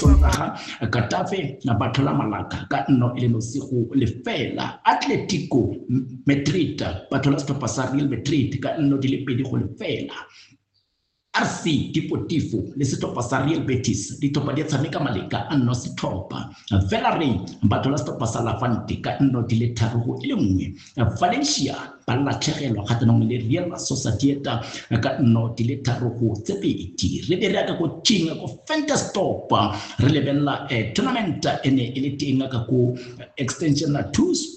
Sontaga Getafe na bathola Malaka ka nno ile bosigo lefela. Atletico Madrid bathola setlhopha sa Real Madrid ka nno di le 2-0. RC Deportivo le setlhopha sa Real Betis di topa di tshameka maleka a nno setlhopha. Villarreal bathola setlhopha sa Levante ka nno di le 3-1. Valencia ba latlhegelwa kgatlhanong le Real Sociedad ka nno di le 3-2. Re dira ka go tšhinga go Fantasy-Top re lebelela tournament ene e le teng ka go extension 2